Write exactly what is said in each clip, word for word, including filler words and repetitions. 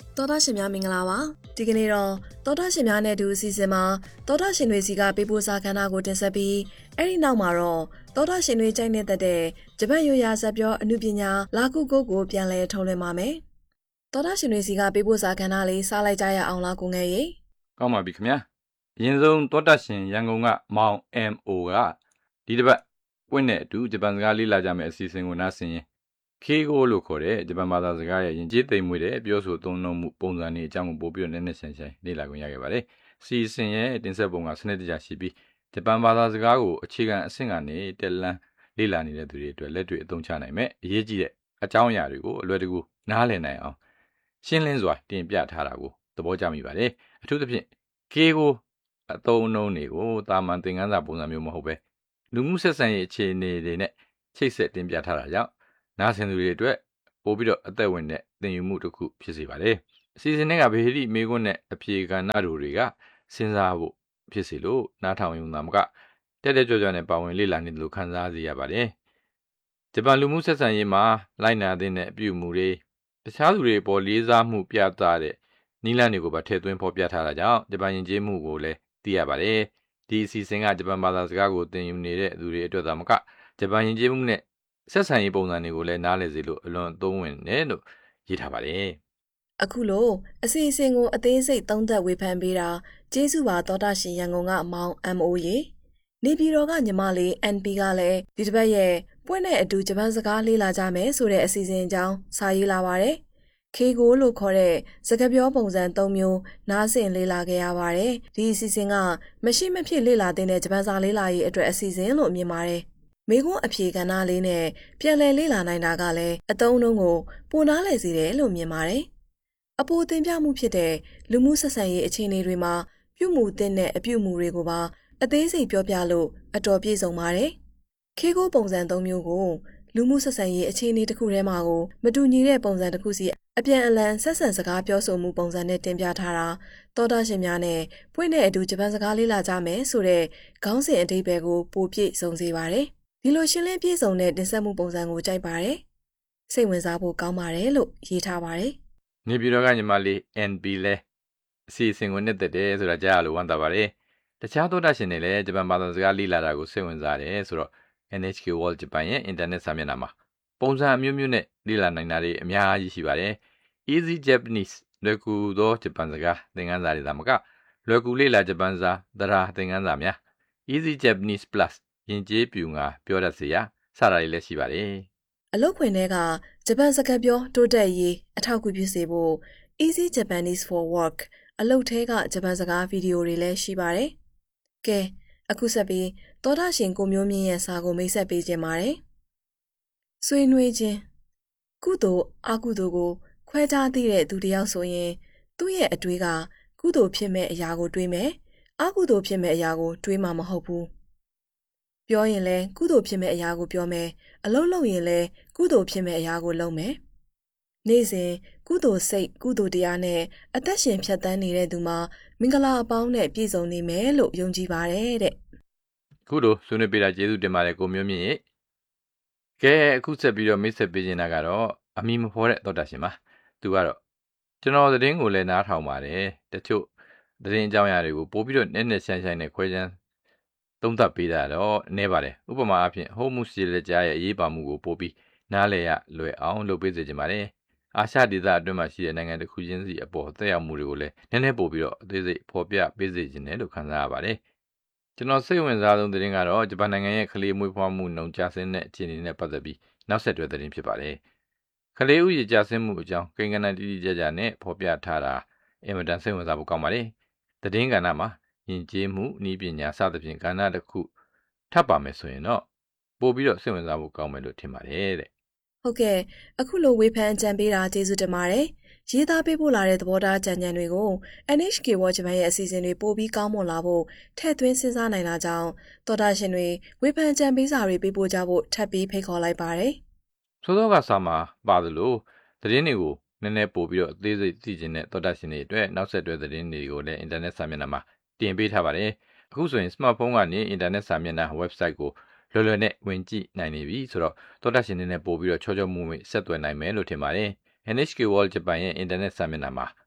သောတာရှင်များမင်္ဂလာပါဒီကနေ့တော့သောတာရှင်များနဲ့တူအစီအစဉ်မှာသောတာရှင်တွေစီကပေးပို့စာကဏ္ဍကိုတင်ဆက်ပြီးအဲ့ဒီနောက်မှာတော့သောတာရှင်တွေကြိုက်နေတဲ့တဲ့ဂျပန်ရိုးရာဇာပြောအမှုပညာလာကုကုတ်ကိုပြန်လည်ထုတ်လွှင့်ပါမယ်သောတာရှင်တွေစီကပေးပို့စာကဏ္ဍလေးစားလိုက်ကြရအောင်လားကိုငယ်ရေကောင်းပါပြီခင်ဗျာအရင်ဆုံးသောတာရှင်ရန်ကုန်ကမောင် အမ် အို ကဒီတစ်ပတ်ပွင့်တဲ့အတူဂျပန်စကားလေ့လာကြမယ့်အစီအစဉ်ကိုနားဆင်ရင်ခေဂိုလို့ခေါ်တဲ့ဂျပန်ဘာသာစကားရဲ့ယဉ်ကျေးသိမ်မွေ့တဲ့ပြောဆိုသုံးနှုန်းမှုပုံစံတွေအကြောင်းကိုပို့ပြီးတော့နည်းနည်းရှင်းရှင်းလေ့လာခွင့်ရခဲ့ပါတယ်။စီအစဉ်ရဲ့တင်ဆက်ပုံကစနစ်တကျရှိပြီးဂျပန်ဘာသာစကားကိုအခြေခံအဆင့်ကနေတက်လန်းလေ့လာနေတဲ့သူတွေအတွက်လက်တွေ့အသုံးချနိုင်မဲ့အရေးကြီးတဲ့အကြောင်းအရာတွေကိုအလွယ်တကူနားလည်နိုင်အောင်ရှင်းလင်းစွာတင်ပြထားတာကိုသဘောကျမိပါတယ်။အထူးသဖြင့်ခေဂိုအသုံးအနှုန်းတွေကိုတာမန်သင်ခန်းစာပုံစံမျိုးမဟုတ်ပဲလူမှုဆက်ဆံရေးအခြေအနေတွေနဲ့ချိတ်ဆက်တင်ပြထားတာကြောင့်နားဆင်သူတွေအတွက်ပို့ပြီးတော့အသက်ဝင်တဲ့သင်ယူမှုတစ်ခုဖြစ်စေပါတယ်။အစီအစဉ်တွေကဗေဟိမေခွန်းနဲ့အပြေကဏ္ဍတို့တွေကစဉ်းစားဖို့ဖြစ်စေလို့နားထောင်ရုံသာမကတက်တက်ကြွကြွနဲ့ပါဝင်လေ့လာနေတယ်လို့ခံစားစေရပါတယ်။ဂျပန်လူမှုဆက်ဆံရေးမှာလိုက်နာတဲ့အပြုအမူတွေတခြားသူတွေပေါ်လေးစားမှုပြသတဲ့နီလန်းတွေကိုပါထည့်သွင်းဖော်ပြထားတာကြောင့်ဂျပန်ယဉ်ကျေးမှုကိုလည်းသိရပါတယ်။ဒီအစီအစဉ်ကဂျပန်ဘာသာစကားကိုသင်ယူနေတဲ့သူတွေအတွက်သာမကဂျပန်ယဉ်ကျေးမှုနဲ့ဆက်ဆံရေးပုံစံတွေကိုလည်းနားလည်စေလို့အလွန်အသုံးဝင်တယ်လို့ရေးထားပါတယ်။အခုလို့အစီအစဉ်ကိုအသေးစိတ်သုံးသပ်ဝေဖန်ပေးတာကျေးဇူးပါသောတာရှင်ရန်ကုန်ကမောင် အမ် အို ရေနေပြည်တော်ကညီမလေး အန် ပီ ကလည်းဒီတစ်ပတ်ရဲ့ပွင့်တဲ့အတူဂျပန်စကားလေ့လာကြမယ်ဆိုတဲ့အစီအစဉ်အကြောင်းစာရေးလာပါတယ်။ခေဂိုလို့ခေါ်တဲ့စကားပြောပုံစံ၃မျိုးနားဆင်လေ့လာခဲ့ရပါတယ်။ဒီအစီအစဉ်ကမရှိမဖြစ်လေ့လာတဲ့ဂျပန်စာလေ့လာရေးအတွက်အစီအစဉ်လို့မြင်ပါတယ်။မိခွန်းအဖြေကဏ္ဍလေးနဲ့ပြန်လည်လေ့လာနိုင်တာကလည်းအသုံးအနှုန်းကိုပိုနားလည်စေတယ်လို့မြင်ပါတယ်။အပိုသင်ပြမှုဖြစ်တဲ့လူမှုဆက်ဆံရေးအခြေအနေတွေမှာပြုမှုတဲ့အပြုအမူတွေကိုပါအသေးစိတ်ပြောပြလို့အတော်ပြည့်စုံပါတယ်။ခေဂိုပုံစံ၃မျိုးကိုလူမှုဆက်ဆံရေးအခြေအနေတစ်ခုထဲမှာကိုမတူညီတဲ့ပုံစံတစ်ခုစီအပြန်အလှန်ဆက်ဆံစကားပြောဆိုမှုပုံစံနဲ့တင်ပြထားတာသောတာရှင်များနဲ့ပွင့်တဲ့အတူဂျပန်စကားလေ့လာကြမယ်ဆိုတဲ့ခေါင်းစဉ်အဓိပ္ပာယ်ကိုပိုပြည့်စုံစေပါတယ်။ဒီလိုရှင်းလင်းပြည့်စုံတဲ့တင်ဆက်မှုပုံစံကိုကြိုက်ပါတယ်။စိတ်ဝင်စားဖို့ကောင်းပါတယ်လို့ရေးထားပါတယ်။နေပြည်တော်ကညီမလေး အန် ပီ လဲအစီအစဉ်ကိုနှစ်သက်တယ်ဆိုတာကြားရလို့ဝမ်းသာပါတယ်။တခြားသောတာရှင်တွေလည်းဂျပန်ဘာသာစကားလေ့လာတာကိုစိတ်ဝင်စားတယ်ဆိုတော့ အန် အိတ်ချ် ကေ World Japan ရဲ့အင်တာနက်စာမျက်နှာမှာပုံစံအမျိုးမျိုးနဲ့လေ့လာနိုင်တာတွေအများကြီးရှိပါတယ်။ Easy Japanese လွယ်ကူသောဂျပန်စကားသင်ခန်းစာတွေသာမကလွယ်ကူလေ့လာဂျပန်စာသဒ္ဒါသင်ခန်းစာများ Easy Japanese Plus ယဉ်ကျေးပြူငါပြောတတ်စေရစတာတွေလည်းရှိပါတယ်။အလုပ်ခွင်ထဲကဂျပန်စကားပြောတိုးတက်ရေးအထောက်အကူပြုစေဖို့ Easy Japanese for Work အလုပ်ထဲကဂျပန်စကားဗီဒီယိုတွေလည်းရှိပါတယ်။ကဲအခုဆက်ပြီးသောတာရှင်ကိုမျိုးမြင့်ရဲ့စာကိုမိတ်ဆက်ပေးခြင်းပါတယ်။ဆွေးနွေးခြင်းကုသိုလ်အကုသိုလ်ကိုခွဲခြားသိတဲ့သူတစ်ယောက်ဆိုရင်သူ့ရဲ့အတွေးကကုသိုလ်ဖြစ်မဲ့အရာကိုတွေးမယ်အကုသိုလ်ဖြစ်မဲ့အရာကိုတွေးမှာမဟုတ်ဘူး။ပြောရင်လဲကုသိုလ်ဖြစ်မဲ့အရာကိုပြောမယ်အလုပ်လုပ်ရင်လဲကုသိုလ်ဖြစ်မဲ့အရာကိုလုပ်မယ်။နေ့စဉ်ကုသိုလ်စိတ်ကုသိုလ်တရားနဲ့အသက်ရှင်ဖြတ်သန်းနေတဲ့သူမှာမင်္ဂလာအပေါင်းနဲ့ပြည့်စုံနေမယ်လို့ယုံကြည်ပါတယ်တဲ့။ခုလိုဆွေးနွေးပေးတာကျေးဇူးတင်ပါတယ်ကိုမျိုးမြင့်ရေ။ကဲအခုဆက်ပြီးတော့မိတ်ဆက်ပေးနေတာကတော့အမီမဖော်တဲ့သောတာရှင်ပါ။သူကတော့ကျွန်တော်သတင်းကိုလည်းနားထောင်ပါတယ်။တချို့သတင်းအကြောင်းအရာတွေကိုပို့ပြီးတော့နည်းနည်းရှင်းရှင်းနဲ့ခွဲခြမ်းသုံးသပ်ပေးတာတော့နည်းပါတယ်။ဥပမာအဖြစ်ဟိုမှုစီလက်ကြားရဲ့အရေးပါမှုကိုပို့ပြီးနားလည်ရလွယ်အောင်လုပ်ပေးစေချင်ပါတယ်။အာရှဒေသအတွင်းမှာရှိတဲ့နိုင်ငံတစ်ခုချင်းစီအပေါ်သက်ရောက်မှုတွေကိုလည်းနည်းနည်းပို့ပြီးတော့အသေးစိတ်ဖော်ပြပေးစေချင်တယ်လို့ခံစားရပါတယ်။ကျွန်တော်စိတ်ဝင်စားဆုံးသတင်းကတော့ဂျပန်နိုင်ငံရဲ့ကလေးမွေးဖွားမှုနှုန်းကျဆင်းတဲ့အခြေအနေနဲ့ပတ်သက်ပြီးနောက်ဆက်တွဲသတင်းဖြစ်ပါတယ်။ကလေးဥယျာဉ်ကျဆင်းမှုအကြောင်းကိန်းဂဏန်းတိတိကျကျနဲ့ဖော်ပြထားတာအင်မတန်စိတ်ဝင်စားဖို့ကောင်းပါတယ်။သတင်းကဏ္ဍမှာယဉ်ကျေးမှုဤပညာစသဖြင့်ကဏ္ဍတစ်ခုထပ်ပါမယ်ဆိုရင်တော့ပို့ပြီးတော့စိတ်ဝင်စားဖို့ကောင်းမယ်လို့ထင်ပါတယ်တဲ့။ဟုတ်ကဲ့အခုလိုဝေဖန်ကြံပေးတာကျေးဇူးတင်ပါတယ်။ရေးသားပေးပို့လာတဲ့သဘောထားကြံကြံတွေကို အန် အိတ်ချ် ကေ World Japan ရဲ့အစီအစဉ်တွေပို့ပြီးကောင်းမွန်လာဖို့ထည့်သွင်းစဉ်းစားနိုင်တာကြောင့်သောတာရှင်တွေဝေဖန်ကြံပေးစာတွေပေးပို့ကြဖို့ထပ်ပြီးဖိတ်ခေါ်လိုက်ပါတယ်။သို့သောကစာမှာပါသလိုသတင်းတွေကိုနည်းနည်းပို့ပြီးတော့အသေးစိတ်သိချင်တဲ့သောတာရှင်တွေအတွက်နောက်ဆက်တွဲသတင်းတွေကိုလည်းအင်တာနက်စာမျက်နှာမှာတင်ပေးထားပါတယ်။အခုဆိုရင် smartphone ကနေအင်တာနက်စာမျက်နှာ website ကိုလွယ်လွယ်နဲ့ဝင်ကြည့်နိုင်နေပြီဆိုတော့သောတာရှင်တွေနဲ့ပို့ပြီးတော့ချောချောမွေ့မွေ့ဆက်သွယ်နိုင်မယ်လို့ထင်ပါတယ်။ အန် အိတ်ချ် ကေ World Japan ရဲ့အင်တာနက်စာမျက်နှာမှာ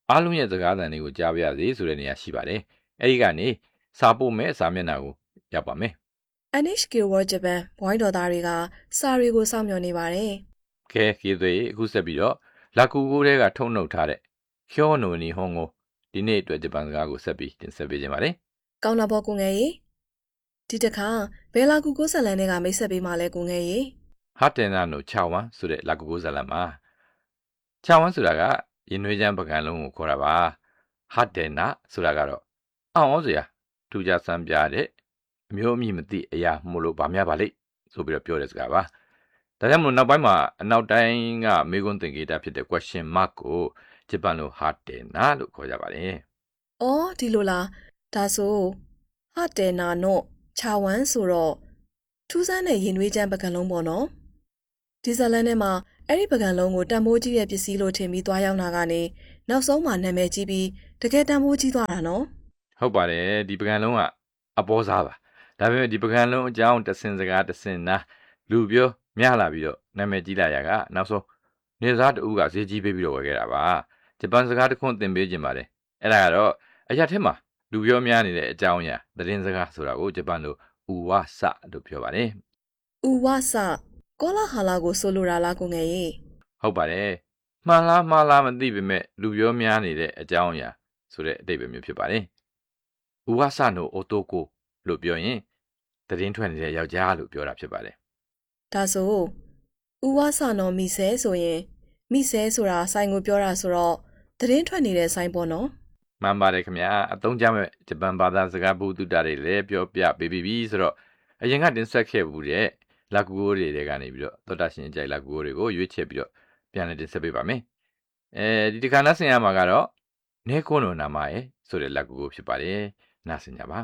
အားလုံးရဲ့စကားသံတွေကိုကြားပြရစေဆိုတဲ့နေရာရှိပါတယ်အဲ့ဒီကနေစာပို့မဲ့စာမျက်နှာကိုရောက်ပါမယ်အန် အိချ် ကေ World Japan ဘွိုင်းတော်သားတွေကစာတွေကိုစောင့်မျှော်နေပါတယ်ခဲခေသွေးအခုဆက်ပြီးတော့လာကူကိုတွေကထုံနှုတ်ထားတဲ့ခေါနိုနီဟွန်ကိုဒီနေ့အတွက်ဂျပန်စကားကိုဆက်ပြီးတင်ဆက်ပေးခြင်းပါတယ်ကောင်းလာဖို့ကိုငယ်ရေဒီတစ်ခါဘယ်လာကူကိုဇလန်တွေကမိတ်ဆက်ပေးမှလဲကိုငယ်ရေဟာတင်နာနိုချာဝမ်ဆိုတဲ့လာကူကိုဇလန်မှာချာဝမ်ဆိုတာကရင်နွေးချမ်းပကံလုံးကိုခေါ်တာပါဟာတင်နာဆိုတာကတော့အောင်းစရာထူးခြားစမ်းပြတဲ့အမျိုးအမည်မသိအရာမို့လို့ဗာများပါလိမ့်ဆိုပြီးတော့ပြောတဲ့စကားပါဒါကြောင့်မို့နောက်ပိုင်းမှာအနောက်တိုင်းကမေကွန်းသင်္ကေတဖြစ်တဲ့ question mark ကိုဂျပန်လိုဟာတင်နာလို့ခေါ်ကြပါတယ်။အော်ဒီလိုလားဒါဆိုဟာတင်နာနို့ချာဝမ်ဆိုတော့ထူးဆန်းတဲ့ရင်နွေးချမ်းပကံလုံးပေါ့နော်။ဒီဇလန်ထဲမှာအဲ့ဒီပကံလုံးကိုတန်မိုးကြီးတဲ့ပစ္စည်းလို့ထင်ပြီးသွားရောက်တာကနေနောက်ဆုံးမှနာမည်ကြီးပြီးတကယ်တန်မိုးကြီးသွားတာနော်။ဟုတ်ပါတယ်ဒီပကံလုံးကအပေါ်စားပါဒါပေမဲ့ဒီပကံလုံးအကြောင်းတစင်စကားတစင်နာလူပြောများလာပြီးတော့နာမည်ကြီးလာရကနောက်ဆုံးနေစားတူကဈေးကြီးပေးပြီးတော့ဝယ်ခဲ့တာပါဂျပန်စကားတစ်ခွန်းသင်ပေးခြင်းပါတယ်အဲ့ဒါကတော့အရာထက်မှာလူပြောများနေတဲ့အကြောင်းအရာသတင်းစကားဆိုတာကိုဂျပန်လိုဥဝဆလို့ပြောပါတယ်ဥဝဆကောလာဟာလာကိုဆိုလိုတာလားကိုငယ်ရေဟုတ်ပါတယ်မှန်လားမှားလားမသိပေမဲ့လူပြောများနေတဲ့အကြောင်းအရာဆိုတဲ့အဓိပ္ပာယ်မျိုးဖြစ်ပါတယ်ဥဝဆနိုအိုတိုကိုလို့ပြောရင်သတင်းထွက်နေတဲ့ယောက်ျားလို့ပြောတာဖြစ်ပါတယ်ဒါဆိုဥဝဆနောမိဆဲဆိုရင်မိဆဲဆိုတာဆိုင်ကိုပြောတာဆိုတော့သတင်းထွက်နေတဲ့ဆိုင်ပေါ့နော်မှန်ပါတယ်ခင်ဗျာအသုံးကျမဲ့ဂျပန်ဘာသာစကားဘုဒ္ဓတာတွေလည်းပြောပြပေးပြီးပြီဆိုတော့အရင်ကတင်ဆက်ခဲ့ဘူးတဲ့လာကူကိုတွေကနေပြီးတော့သောတာရှင်ကြိုက်လာကူကိုတွေကိုရွေးချယ်ပြီးတော့ပြန်လည်တင်ဆက်ပေးပါမယ်အဲဒီဒီခါနားဆင်ရမှာကတော့နေကွန်းလိုနာမရဲ့ဆိုတဲ့လာကူကိုဖြစ်ပါတယ်နားဆင်ကြပါ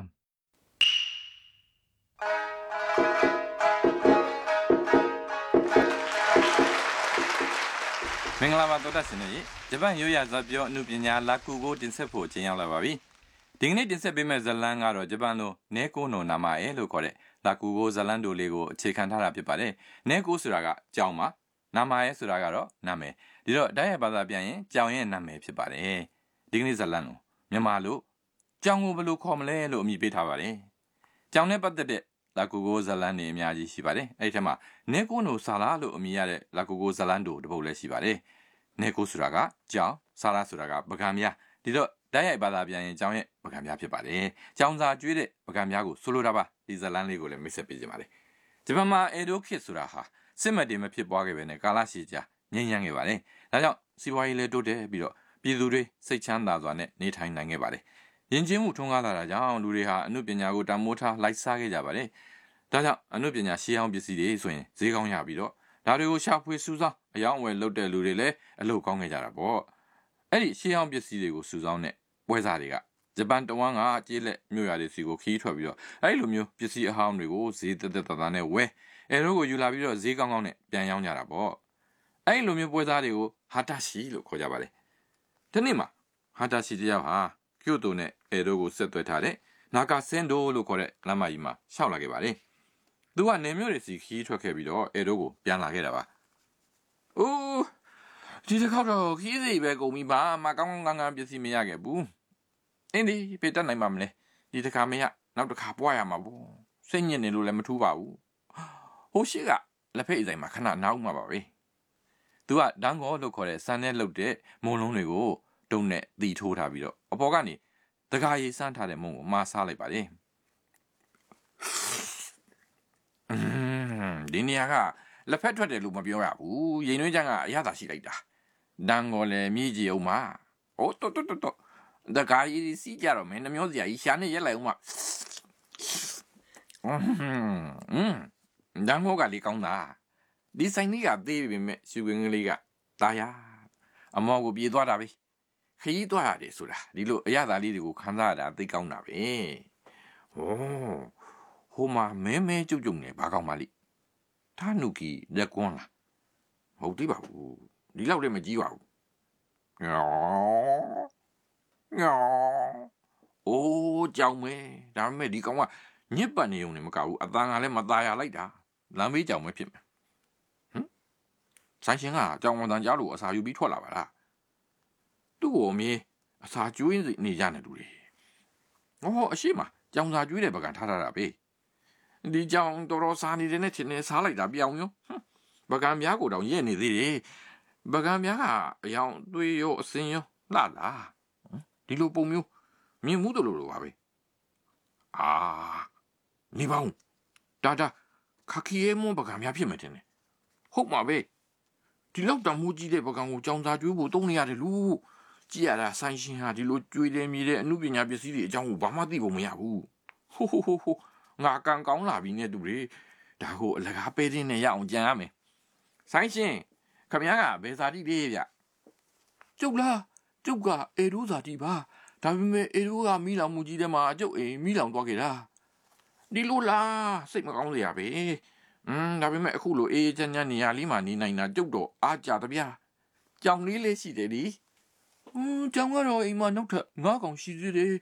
မင်္ဂလာပါသောတာရှင်တို့ဂျပန်ရိုးရာဇာတ်ပြောအမှုပညာလာကူကိုတင်ဆက်ဖို့ချိန်ရောက်လာပါပြီဒီကနေ့တင်ဆက်ပေးမယ့်ဇာတ်လမ်းကတော့ဂျပန်လိုနဲကိုနိုနာမအဲလို့ခေါ်တဲ့လာကူကိုဇာတ်လမ်းတို့လေးကိုအခြေခံထားတာဖြစ်ပါတယ်နဲကိုဆိုတာကကြောင်ပါနာမအဲဆိုတာကတော့နာမည်ဒီတော့တိုက်ရိုက်ဘာသာပြန်ရင်ကြောင်ရဲ့နာမည်ဖြစ်ပါတယ်ဒီကနေ့ဇာတ်လမ်းကိုမြန်မာလိုကြောင်ကိုဘယ်လိုခေါ်မလဲလို့အမည်ပေးထားပါတယ်ကြောင်နဲ့ပတ်သက်တဲ့လာကူကိုဇာတ်လမ်းတွေအများကြီးရှိပါတယ်အဲ့ဒီထက်မှာနဲကိုနိုဆာလာလို့အမည်ရတဲ့လာကူကိုဇာတ်လမ်းတို့တစ်ပုဒ်လည်းရှိပါတယ်နဲကိုဆိုတာကကြောင်ဆာလာဆိုတာကပကံများဒီတော့တိုက်ရိုက်ဘာသာပြန်ရင်ကြောင်ရဲ့ပကံများဖြစ်ပါတယ်ကြောင်စာကျွေးတဲ့ပကံများကိုဆိုလိုတာပါဒီဇာတ်လမ်းလေးကိုလည်းမိတ်ဆက်ပေးကြပါမယ်ဂျပန်မှာအေဒိုခေတ်ဆိုတာဟာစစ်မှတ်တင်မဖြစ်ပွားခဲ့ပဲနဲ့ကာလရှည်ကြာငြိမ်းချမ်းခဲ့ပါတယ်ဒါကြောင့်စီးပွားရေးလည်းတိုးတက်ပြီးတော့ပြည်သူတွေစိတ်ချမ်းသာစွာနဲ့နေထိုင်နိုင်ခဲ့ပါတယ်ယဉ်ကျေးမှုထွန်းကားလာတာကြောင့်လူတွေဟာအမှုပညာကိုတန်ဖိုးထားလိုက်စားခဲ့ကြပါတယ်ဒါကြောင့်အမှုပညာရှေးအောင်ပစ္စည်းတွေဆိုရင်ဈေးကောင်းရပြီးတော့ဒါတွေကိုရှာဖွေစူးစောင်းအယောင်းအဝယ်လုပ်တဲ့လူတွေလည်းအလုပ်ကောင်းခဲ့ကြတာပေါ့အဲ့ဒီရှေးအောင်ပစ္စည်းတွေကိုစူးစောင်းတဲ့ပွဲစားတွေကဂျပန်တဝမ်းကကျေးလက်မြို့ရွာတွေစီကိုခီးထွက်ပြီးတော့အဲ့လိုမျိုးပစ္စည်းအဟောင်းတွေကိုဈေးသက်သက်သာသာနဲ့ဝယ်အဲတို့ကိုယူလာပြီးတော့ဈေးကောင်းကောင်းနဲ့ပြန်ရောင်းကြတာပေါ့အဲ့လိုမျိုးပွဲစားတွေကိုဟာတာရှိလို့ခေါ်ကြပါတယ်ဒီနေ့မှာဟာတာရှိတယောက်ဟာကျိုတိုနဲ့အဲတို့ကိုဆက်သွယ်ထားတဲ့နာဂါဆင်ဒိုလို့ခေါ်တဲ့လမ်းမကြီးမှာရှောက်လာခဲ့ပါတယ်သူကနေမျိုးတွေစီခီးထွက်ခဲ့ပြီးတော့အဲတို့ကိုပြန်လာခဲ့တာပါအိုးဒီတစ်ခေါက်တော့ခီးစီပဲကုန်ပြီပါမကောင်းကောင်းငန်းပစ္စည်းမရခဲ့ဘူးအင်းဒီပေတတ်နိုင်မှာမလဲဒီတစ်ခါမရနောက်တစ်ခါပွားရမှာဘူးစိတ်ညစ်နေလို့လည်းမထူးပါဘူးဟိုရှိကလက်ဖက်အဆိုင်မှာခဏနောက်မှာပါပဲသူကဒန်းကောလို့ခေါ်တဲ့စံနဲ့လှုပ်တဲ့မုံလုံးတွေကိုတုံးနဲ့တီထိုးထားပြီးတော့အပေါ်ကနေတကားရီစမ်းထားတဲ့မုံကိုမာစားလိုက်ပါတယ်อืมဒီနေရာကလက်ဖက်ထွက်တယ်လို့မပြောရဘူးရင်နှွေးချမ်းကအရသာရှိလိုက်တာဒန်းကောလည်းမြည်ကြည့်အောင်ပါအိုးတော်တော်တော်တကားရီစီးကြတော့မင်းနှမျိုးစရာကြီးရှာနေရက်လိုက်အောင်ပါอืมဒန်းကောကလေးကောင်းတာဒီဆိုင်လေးကသေးပြီမဲ့ရှူကင်းကလေးကตายာအမောကိုပြေးသွားတာပဲခရီးသွားရတယ်ဆိုတာဒီလိုအရသာလေးတွေကိုခံစားရတာသိကောင်းတာပဲဟိုးဟိုမှာမဲမဲကြုတ်ကြုတ်နေဘာကောင်းပါလိဒါနုကီလက်ကွန်းလားမဟုတ်သေးပါဘူးဒီလောက်တည်းမကြီးပါဘူးညောညောအိုးကြောင်မဲဒါပေမဲ့ဒီကောင်ကညစ်ပတ်နေုံနဲ့မကဘူးအတန်ကလည်းမသားရလိုက်တာလမ်းမေးကြောင်မဲဖြစ်မယ်ဟမ်ဆိုင်ရှင်ကကြောင်ဝန်တန်ကြားလို့အစာယူပြီးထွက်လာပါလားသူ့ကိုအမေအစာကျွေးနေကြတဲ့လူတွေဟောအရှိမကြောင်စာကျွေးတဲ့ပကံထားတာပဲဒီကြောင်တော်တော်စားနေတဲ့နဲ့ထင်နေစားလိုက်တာပြောင်းရောပကံများကိုတော့ရဲ့နေသေးတယ်ပကံများကအယောင်သွေးရောအစင်းရောလှလားဒီလိုပုံမျိုးမြင်မှုတို့လိုလိုပါပဲအာနေပါဦးဒါဒါခခီရဲမွန်ပကံများဖြစ်မယ်ထင်တယ်ဟုတ်မှာပဲဒီလောက်တမှုကြီးတဲ့ပကံကိုကြောင်စာကျွေးဖို့တုံးနေရတယ်လူကြည့်ရတာဆိုင်ရှင်ဟာဒီလိုကျွေးတယ်မြည်တဲ့အမှုပညာပစ္စည်းတွေအကြောင်းကိုဘာမှသိဖို့မရဘူးဟိုဟိုဟိုဟိုငါကန်ကောင်းလာပြီနဲ့တူတွေဒါကိုအလကားပဲတင်းနဲ့ရအောင်ကြံရမယ်ဆိုင်ရှင်ခမရကဘယ်စာတိလေးဗျကျုပ်လားကျုပ်ကအေရိုးစာတိပါဒါပေမဲ့အေရိုးကမိလောင်မှုကြီးတဲ့မှာကျုပ်အိမ်မိလောင်သွားခဲ့တာဒီလိုလားစိတ်မကောင်းစရာပဲอืมဒါပေမဲ့အခုလိုအေးချမ်းချမ်းနေရာလေးမှာနေနိုင်တာကျုပ်တော့အားကြတဗျာကြောင်လေးလေးရှိတယ်ဒီอืมကြောင်ကတော့အိမ်မှာနောက်ထပ်ငါးကောင်ရှိသေးတယ်